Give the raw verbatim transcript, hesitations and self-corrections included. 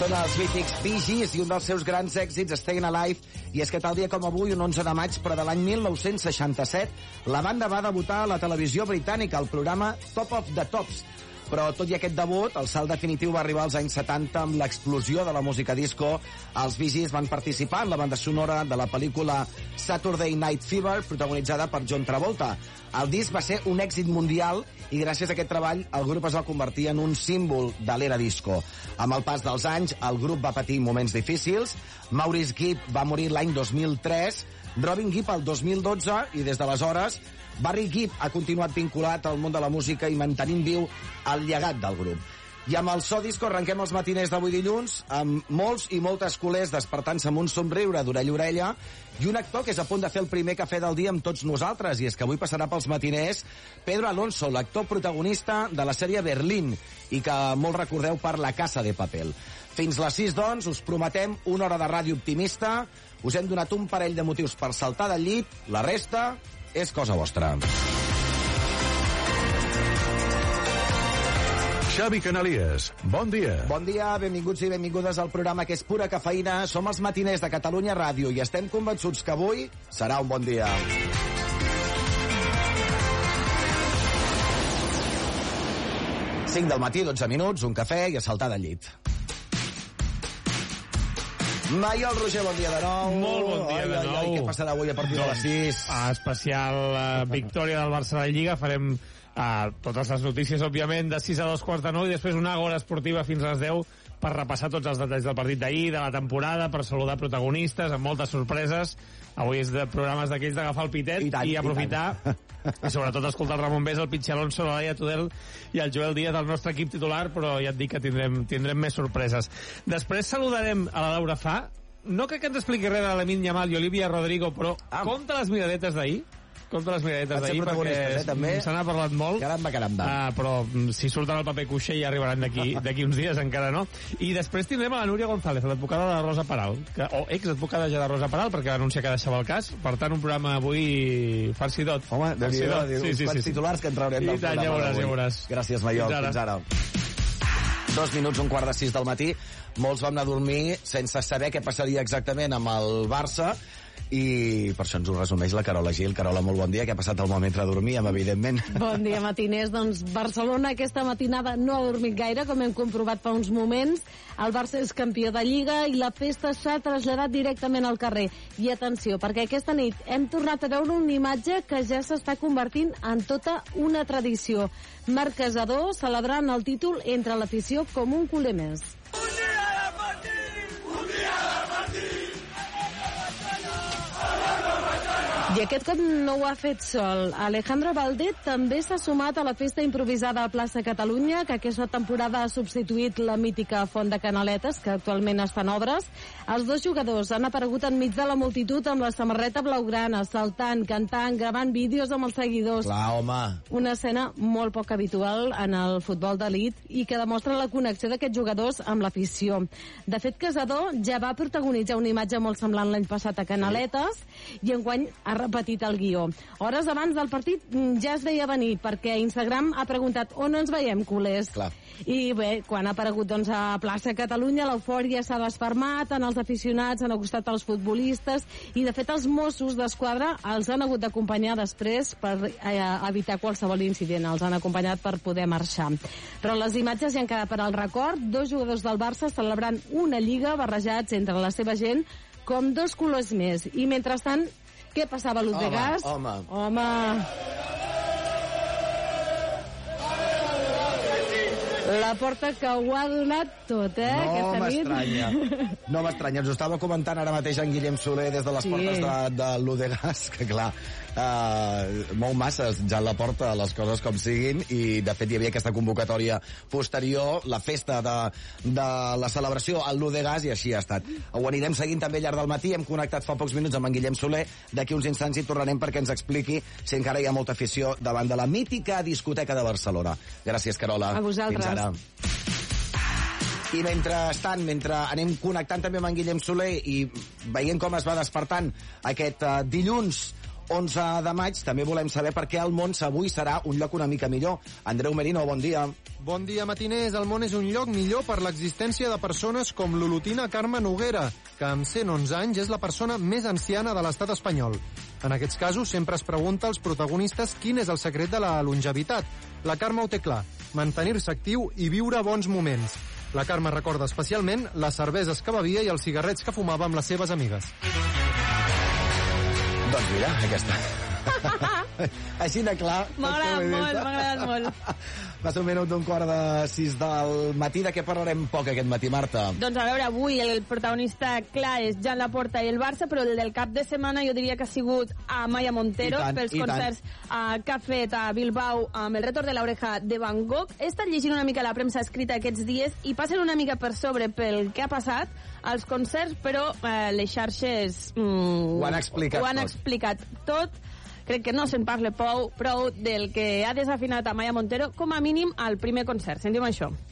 Són els mítics Bee Gees i un dels seus grans èxits, Stayin' Alive, i és que tal dia com avui, un onze de maig, però de l'any mil nou-cents seixanta-set, la banda va debutar a la televisió britànica, al programa Top of the Tops. Però tot i aquest debut, el salt definitiu va arribar als anys setanta amb l'explosió de la música disco. Els Bee Gees van participar en la banda sonora de la pel·lícula Saturday Night Fever, protagonitzada per John Travolta. El disc va ser un èxit mundial i gràcies a aquest treball el grup es va convertir en un símbol de l'era disco. Amb el pas dels anys, el grup va patir moments difícils. Maurice Gibb va morir l'any dos mil tres, Robin Gibb el dos mil dotze i des d'aleshores Barry Gibb ha continuat vinculat al món de la música i mantenint viu el llegat del grup. I amb el So Disco arrenquem els matiners d'avui dilluns amb molts i moltes culers despertant-se amb un somriure d'orella a orella i un actor que és a punt de fer el primer cafè del dia amb tots nosaltres, i és que avui passarà pels matiners Pedro Alonso, l'actor protagonista de la sèrie Berlín i que molt recordeu per La Casa de Papel. Fins les sis, doncs, us prometem una hora de ràdio optimista. Us hem donat un parell de motius per saltar del llit, la resta és cosa vostra. Xavi Canalies, bon dia. Bon dia, benvinguts i benvingudes al programa que és pura cafeïna. Som els matiners de Catalunya Ràdio i estem convençuts que avui serà un bon dia. cinc del matí, dotze minuts, un cafè i a saltar del llit. Maiol Roger, bon dia de nou. Molt bon dia ai, de ai, nou. ai, què passarà avui a partir de les sis? A especial uh, victòria del Barça de la Lliga. Farem uh, totes les notícies, òbviament, de sis a dos quarts de nou i després una hora esportiva fins a les deu per repassar tots els detalls del partit d'ahir, de la temporada, per saludar protagonistes, amb moltes sorpreses. Avui és de programes d'aquells d'agafar el pitet i, tant, i aprofitar, i, i sobretot escoltar el Ramon Bés, el Pitxi Alonso, la Laia Tudel i el Joel Díaz del nostre equip titular, però ja et dic que tindrem, tindrem més sorpreses. Després saludarem a la Laura Fa. No crec que ens expliqui res de Lamine Yamal i Olivia Rodrigo, però ah. compta les miradetes d'ahir. Compte les miradetes d'ahir, perquè eh, també. se n'ha parlat molt. Caramba, caramba. Uh, però si surten al paper cuixer ja arribaran d'aquí uns dies, encara no. I després tindrem a la Núria González, l'advocada de la Rosa Peral, que, o exadvocada ja de Rosa Peral, perquè va anunciar que deixava el cas. Per tant, un programa avui farcidot. Home, farcidot. Sí, sí, sí, sí. Titulars que en traurem del programa. Ja veuràs, ja veuràs. Gràcies, Maiol. Fins ara. Fins ara. Dos minuts, un quart de sis del matí. Molts vam anar a dormir sense saber què passaria exactament amb el Barça, i per això ens ho resumeix la Carola Gil. Carola, molt bon dia. Què ha passat al moment de dormir, evidentment? Bon dia, matiners. Doncs Barcelona aquesta matinada no ha dormit gaire, com hem comprovat fa uns moments. El Barça és campió de Lliga i la festa s'ha traslladat directament al carrer. I atenció, perquè aquesta nit hem tornat a veure una imatge que ja s'està convertint en tota una tradició. Marc Casador celebrant el títol entre l'afició com un culer més. Un dia de partit! Un dia de partit! I aquest cop no ho ha fet sol. Alejandro Valdet també s'ha sumat a la festa improvisada a Plaça Catalunya, que aquesta temporada ha substituït la mítica Font de Canaletes, que actualment està en obres. Els dos jugadors han aparegut enmig de la multitud amb la samarreta blaugrana, saltant, cantant, gravant vídeos amb els seguidors. Clar, home. Una escena molt poc habitual en el futbol d'elit i que demostra la connexió d'aquests jugadors amb l'afició. De fet, Casador ja va protagonitzar una imatge molt semblant l'any passat a Canaletes i enguany ha repetit el guió. Hores abans del partit ja es veia venir, perquè Instagram ha preguntat on ens veiem, culers. Clar. I bé, quan ha aparegut doncs, a Plaça Catalunya, l'eufòria s'ha desfermat, en els aficionats han acostat als futbolistes i, de fet, els Mossos d'Esquadra els han hagut d'acompanyar després per eh, evitar qualsevol incident. Els han acompanyat per poder marxar. Però les imatges ja han quedat per al record. Dos jugadors del Barça celebrant una lliga barrejats entre la seva gent com dos colors més. I, mentrestant, què passava a l'Udegas? Home, home. Home. La Porta que ho ha donat tot, eh? No m'estranya. No m'estranya. Ens ho estava comentant ara mateix en Guillem Soler des de les sí. portes de, de l'Udegas, que clar, uh, molt masses ja a la porta, les coses com siguin, i de fet hi havia aquesta convocatòria posterior, la festa de, de la celebració a l'Udegas, i així ha estat. Ho anirem seguint també al llarg del matí. Hem connectat fa pocs minuts amb en Guillem Soler. D'aquí uns instants hi tornarem perquè ens expliqui si encara hi ha molta afició davant de la mítica discoteca de Barcelona. Gràcies, Carola. A vosaltres. Fins ara. I mentrestant, mentre anem connectant també amb en Guillem Soler i veient com es va despertant aquest uh, dilluns onze de maig. També volem saber per què el món avui serà un lloc una mica millor. Andreu Merino, bon dia. Bon dia, matiners. El món és un lloc millor per l'existència de persones com l'olotina Carme Noguera, que amb cent onze anys és la persona més anciana de l'estat espanyol. En aquests casos sempre es pregunta als protagonistes quin és el secret de la longevitat. La Carme ho té clar, mantenir-se actiu i viure bons moments. La Carme recorda especialment les cerveses que bevia i els cigarrets que fumava amb les seves amigues. Doncs mira, aquesta. Així de clar. M'ha agradat molt, m'ha agradat molt. Va ser un minut d'un quart de sis del matí. De què parlarem poc aquest matí, Marta? Doncs a veure, avui el protagonista clar és Jan Laporta i el Barça, però el del cap de setmana jo diria que ha sigut a Maya Montero tant, pels i concerts uh, que ha fet a Bilbao amb el retorn de l'oreja de Van Gogh. He estat llegint una mica la premsa escrita aquests dies i passen una mica per sobre pel que ha passat als concerts, però uh, les xarxes mm, ho han explicat ho han tot. explicat tot. Crec que no se'n parla prou, prou del que ha desafinat a Maya Montero, com a mínim al primer concert. Sentim això.